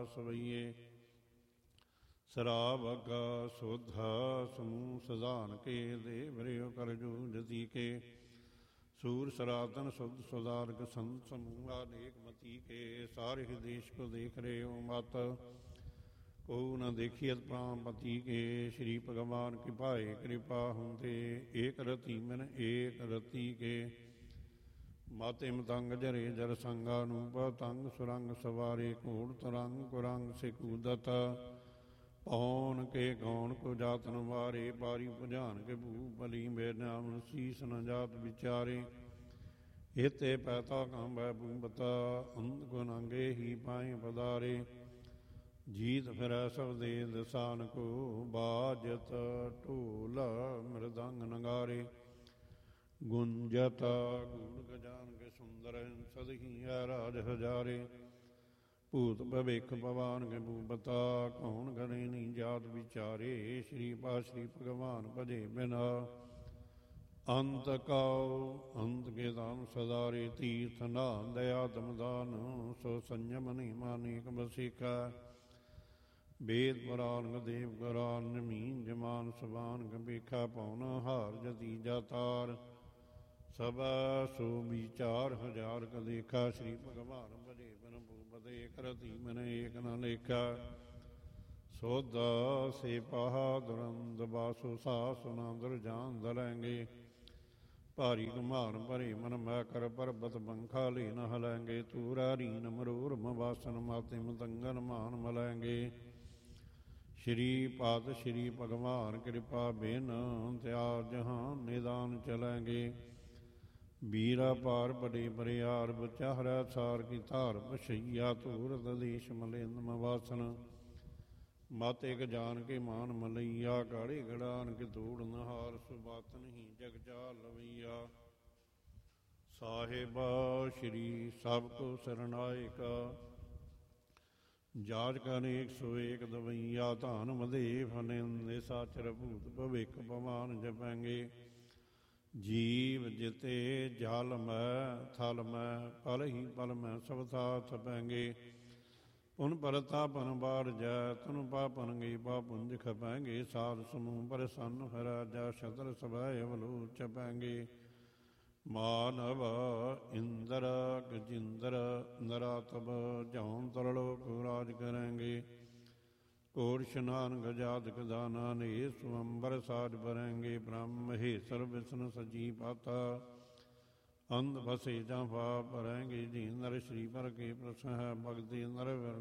ਸਵਈਏ ਸਰਾਬ ਅਗਾ ਸੋਧਾ ਸਮੂਹ ਸਧਾਨ ਕੇ ਦੇਵ ਰਿਓ ਕਰਜੂ ਜਤੀ ਕੇ सूर सरातन शुद्ध सुधारक संत समूह अनेक मती के सारे देश को देख रहे हो मत को न देखियत प्राणपति के श्री भगवान कृपाए कृपा होंदे एक रति मन एक रति के माते मतंग जरे जर संगानूप तंग सुरंग सवारे घोड़ तरंग कुरंग से कूदत पौन के गौन को जातन वारे पारी पुजान के भू बली बेनाम शीस न जात विचारे हिते पैता कांबै भूपता अंध को नांगे ही पाए पधारे जीत फिर सब दे दसान को बाजत ढोल मृदंग नगारे गुंजत गूढ़ गजान के सुंदर सदही राज हजारे भूत भविख भवान के भूपता कौन करे नी जात विचारे श्री पाश्री भगवान भजे बिना अंत काओ अंत के दान सदारे तीर्थ नान दया दमदान सो संयम नहीं मानिक बसिका वेद पुराण देव कुरान जमीन जमान सबान गंभीखा पौन हार जती जातार सब सो विचार हजार का देखा श्री भगवान भजे बन भूपते करती मन एक न लेखा सौदा से पहा दुरंद बासो सासुना दुर्जान दलेंगे भारी कुमार भरे मन मै कर पर्वत पंखा ले न हलेंगे तूरा रीन मरूर मवासन माते मतंगन मान मलेंगे श्री पाद श्री भगवान कृपा बेन त्याग जहान निदान चलेंगे बीरा पार बड़े बरियार बचाहरा सार की धार बशैया धूर ददेश मलिंद मवासन माते क जान के मान मलैया गाड़े गड़ान के दौड़ नहार सुबातन ही जग जा लवैया साहेबा श्री सब को शरणायका जाज का अनेक सो एक दवैया धान मदेव हनिंद साचर भूत भविख भवान जपेंगे जीव जिते जल मैं थल मैं पल ही पल मैं सब साथ पैंगे पुन परता पन बार जय तनु पापन गई पापुंज खपैंगे सार समूह पर सन हराजा शतर सभय अवलो चपैंगे मानव इंद्र गजिंद्र नरा तब जौन तरलो को राज करेंगे कोर स्नान गजात गदाना ने स्वंबर साज भरेंगे ब्रह्म महेश्वर विष्णु सजी पाता अंध बसे जहाँ भरेंगे जी नर श्री पर के प्रसन्न है भक्ति नर